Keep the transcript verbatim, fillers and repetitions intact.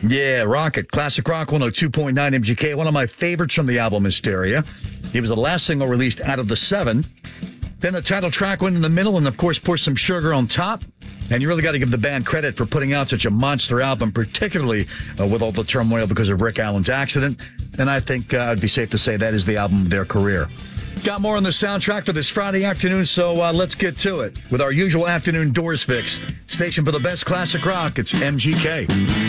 Yeah, Rocket, classic rock one oh two point nine M G K. One of my favorites from the album Hysteria. It was the last single released out of the seven. Then the title track went in the middle and, of course, Pour Some Sugar on top. And you really got to give the band credit for putting out such a monster album, particularly uh, with all the turmoil because of Rick Allen's accident. And I think uh, it'd be safe to say that is the album of their career. Got more on the soundtrack for this Friday afternoon, so uh, let's get to it with our usual afternoon Doors fix. Station for the best classic rock, it's M G K.